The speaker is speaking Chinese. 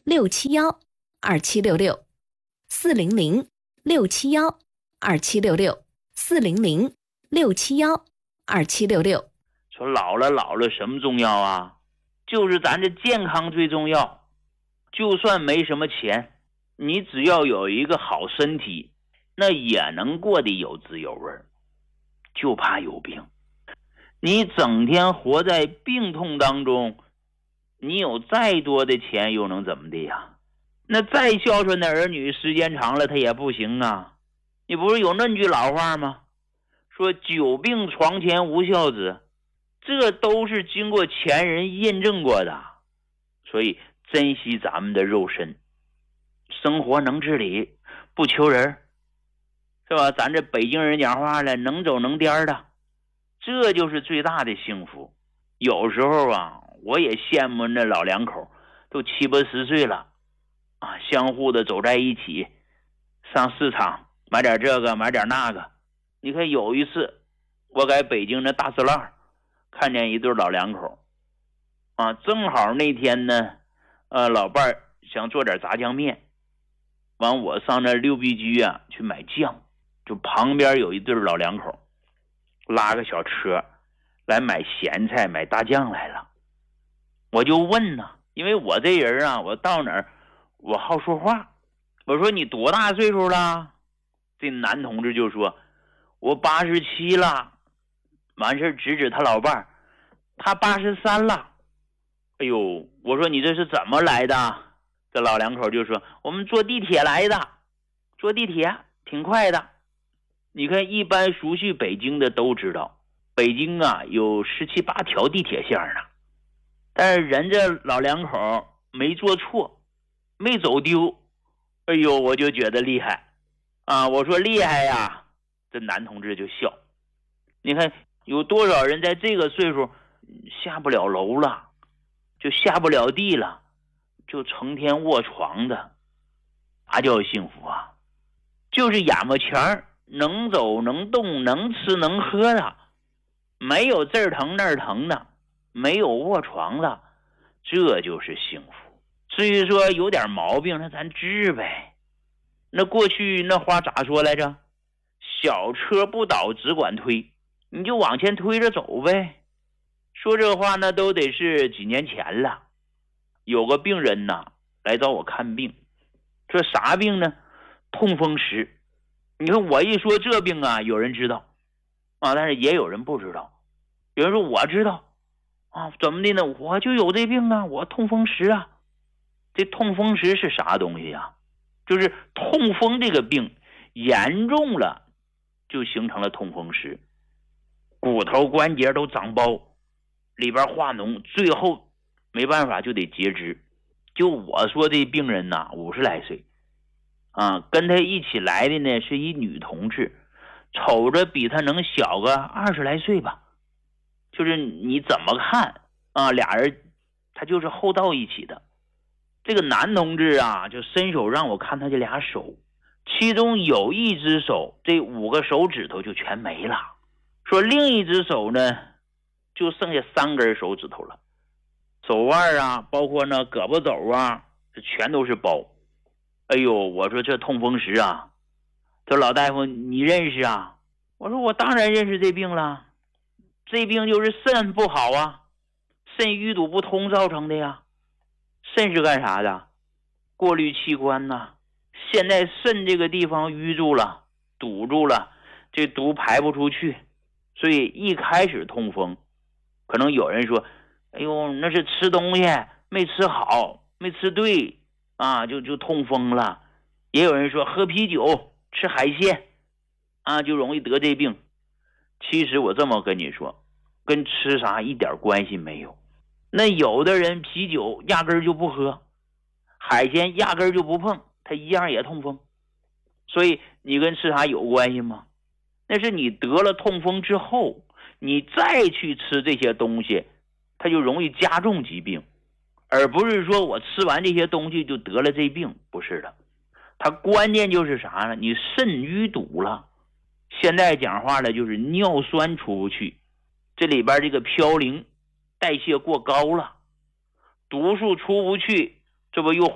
400-671-2766，400-671-2766，400-671-2766。 说老了什么重要啊？就是咱这健康最重要。就算没什么钱，你只要有一个好身体，那也能过得有滋有味。就怕有病，你整天活在病痛当中，你有再多的钱又能怎么的呀？那再孝顺的儿女，时间长了他也不行啊。你不是有那句老话吗？说久病床前无孝子，这都是经过前人验证过的。所以珍惜咱们的肉身，生活能自理，不求人，是吧？咱这北京人讲话了，能走能颠的，这就是最大的幸福。有时候啊，我也羡慕那老两口，都70、80岁了啊，相互的走在一起，上市场买点这个买点那个。你看有一次我在北京的大石栏看见一对老两口啊，正好那天呢老伴儿想做点炸酱面，完我上那六必居啊去买酱，就旁边有一对老两口拉个小车来买咸菜买大酱来了。我就问呢，因为我这人啊，我到哪儿我好说话，我说你多大岁数了？这男同志就说我87了。完事指他老伴儿，他83了。哎呦，我说你这是怎么来的？这老两口就说我们坐地铁来的，坐地铁挺快的。你看一般熟悉北京的都知道，北京啊有17、8条地铁线呢。但是人这老两口没坐错，没走丢。哎呦，我就觉得厉害啊！我说厉害呀，这男同志就笑。你看有多少人在这个岁数下不了楼了，就下不了地了，就成天卧床的，啥叫幸福啊？就是眼巴前能走能动能吃能喝的，没有这儿疼那儿疼的，没有卧床的，这就是幸福。至于说有点毛病，那咱治呗。那过去那话咋说来着？小车不倒只管推，你就往前推着走呗。说这话那都得是几年前了。有个病人呐来找我看病，说啥病呢？痛风石。你看我一说这病啊，有人知道啊，但是也有人不知道。有人说我知道啊，怎么的呢？我就有这病啊，我痛风石啊。这痛风石是啥东西啊？就是痛风这个病严重了，就形成了痛风石，骨头关节都长包，里边化脓，最后没办法就得截肢。就我说这病人呐，50来岁啊，跟他一起来的呢是一女同志，瞅着比他能小个20来岁吧。就是你怎么看啊，俩人他就是厚道一起的。这个男同志啊，就伸手让我看他这俩手，其中有一只手这5个手指头就全没了，说另一只手呢就剩下3根手指头了，手腕啊包括那胳膊肘啊这全都是包。哎呦，我说这痛风石啊。这老大夫你认识啊？我说我当然认识这病了，这病就是肾不好啊，肾淤堵不通造成的呀。肾是干啥的？过滤器官呐。现在肾这个地方淤住了，堵住了，这毒排不出去，所以一开始痛风，可能有人说哎呦那是吃东西没吃好没吃对啊，就痛风了。也有人说喝啤酒吃海鲜啊就容易得这病。其实我这么跟你说，跟吃啥一点关系没有。那有的人啤酒压根儿就不喝，海鲜压根儿就不碰，他一样也痛风。所以你跟吃啥有关系吗？那是你得了痛风之后，你再去吃这些东西，它就容易加重疾病，而不是说我吃完这些东西就得了这病，不是的。它关键就是啥呢？你肾淤堵了，现在讲话了就是尿酸出不去，这里边这个嘌呤代谢过高了，毒素出不去，这不又